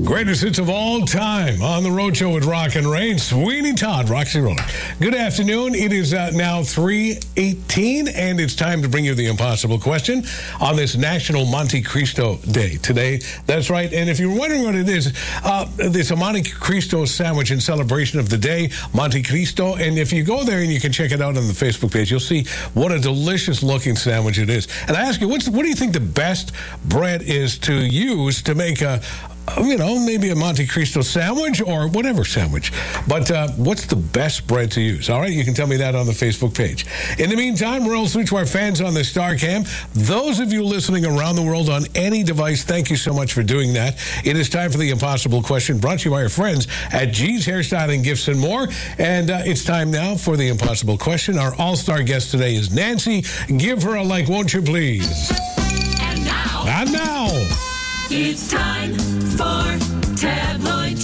Greatest hits of all time on the Road Show with Rock and Ray. Sweeney Todd, Roxy Roller. Good afternoon. It is now 3:18, and it's time to bring you the impossible question on this National Monte Cristo Day today. That's right. And if you're wondering what it is, it's a Monte Cristo sandwich in celebration of the day, Monte Cristo. And if you go there and you can check it out on the Facebook page, you'll see what a delicious-looking sandwich it is. And I ask you, what do you think the best bread is to use to make maybe a Monte Cristo sandwich or whatever sandwich. But what's the best bread to use? All right, you can tell me that on the Facebook page. In the meantime, we're also to our fans on the StarCam. Those of you listening around the world on any device, thank you so much for doing that. It is time for the impossible question, brought to you by our friends at G's Hairstyling Gifts and More. And it's time now for the impossible question. Our all-star guest today is Nancy. Give her a like, won't you please? And now. It's time for Tabloid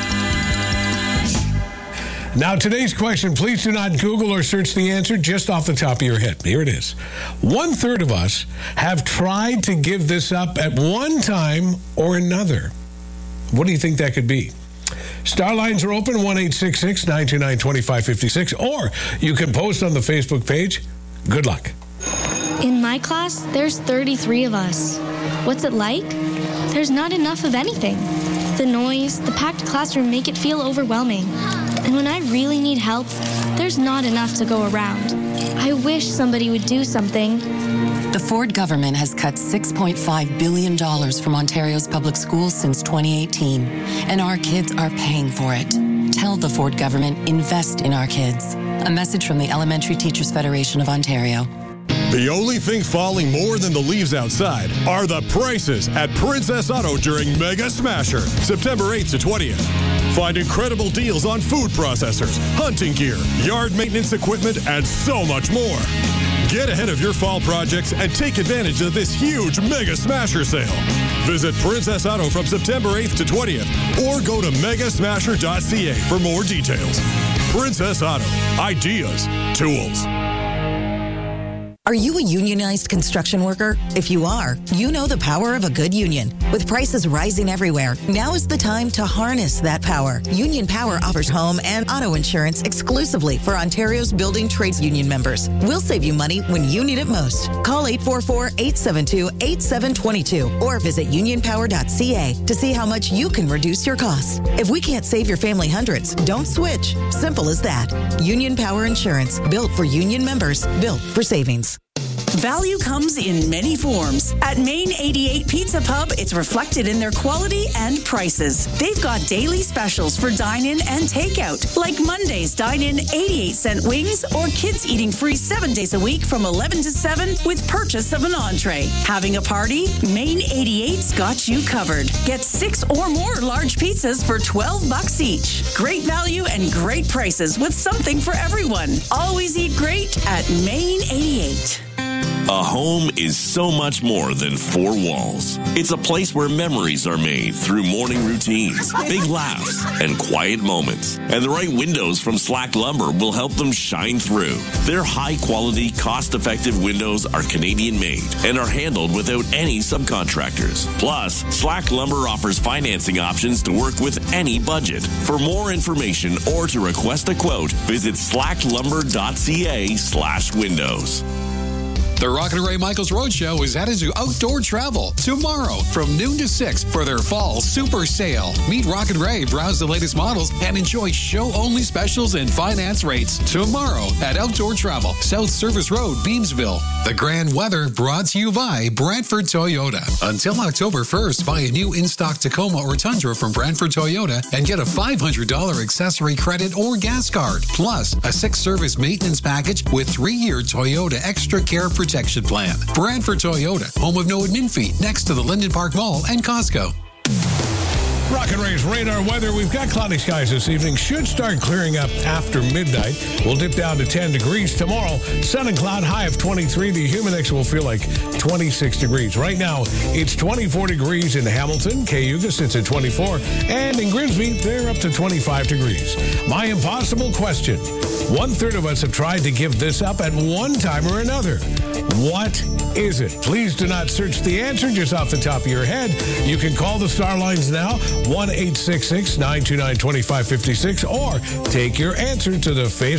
Trash. Now, today's question, please do not Google or search the answer just off the top of your head. Here it is. 1/3 of us have tried to give this up at one time or another. What do you think that could be? Star lines are open, 1-866-929-2556, or you can post on the Facebook page. Good luck. In my class, there's 33 of us. What's it like? There's not enough of anything. The noise, the packed classroom make it feel overwhelming. And when I really need help, there's not enough to go around. I wish somebody would do something. The Ford government has cut $6.5 billion from Ontario's public schools since 2018, and our kids are paying for it. Tell the Ford government, invest in our kids. A message from the Elementary Teachers Federation of Ontario. The only thing falling more than the leaves outside are the prices at Princess Auto during Mega Smasher, September 8th to 20th. Find incredible deals on food processors, hunting gear, yard maintenance equipment, and so much more. Get ahead of your fall projects and take advantage of this huge Mega Smasher sale. Visit Princess Auto from September 8th to 20th or go to megasmasher.ca for more details. Princess Auto. Ideas. Tools. Are you a unionized construction worker? If you are, you know the power of a good union. With prices rising everywhere, now is the time to harness that power. Union Power offers home and auto insurance exclusively for Ontario's building trades union members. We'll save you money when you need it most. Call 844-872-8722 or visit unionpower.ca to see how much you can reduce your costs. If we can't save your family hundreds, don't switch. Simple as that. Union Power Insurance, built for union members, built for savings. Value comes in many forms. At Main 88 Pizza Pub, it's reflected in their quality and prices. They've got daily specials for dine-in and takeout, like Monday's dine-in 88-cent wings or kids eating free 7 days a week from 11 to 7 with purchase of an entree. Having a party? Main 88's got you covered. Get 6 or more large pizzas for $12 each. Great value and great prices with something for everyone. Always eat great at Main 88. A home is so much more than 4 walls. It's a place where memories are made through morning routines, big laughs, and quiet moments. And the right windows from Slack Lumber will help them shine through. Their high-quality, cost-effective windows are Canadian-made and are handled without any subcontractors. Plus, Slack Lumber offers financing options to work with any budget. For more information or to request a quote, visit slacklumber.ca/windows. The Rock and Ray Michaels Roadshow is headed to Outdoor Travel tomorrow from noon to 6 for their fall super sale. Meet Rock and Ray, browse the latest models, and enjoy show-only specials and finance rates tomorrow at Outdoor Travel, South Service Road, Beamsville. The grand weather brought to you by Brantford Toyota. Until October 1st, buy a new in-stock Tacoma or Tundra from Brantford Toyota and get a $500 accessory credit or gas card, plus a 6-service maintenance package with 3-year Toyota Extra Care Protection Plan. Brantford Toyota, home of no admin fee, next to the Linden Park Mall and Costco. Rock and Ray's radar weather. We've got cloudy skies this evening. Should start clearing up after midnight. We'll dip down to 10 degrees tomorrow. Sun and cloud, high of 23. The humidex will feel like 26 degrees. Right now, it's 24 degrees in Hamilton. Cayuga sits at 24. And in Grimsby, they're up to 25 degrees. My impossible question. 1/3 of us have tried to give this up at one time or another. What is it? Please do not search the answer just off the top of your head. You can call the Star Lines now, 1-866-929-2556, or take your answer to the Facebook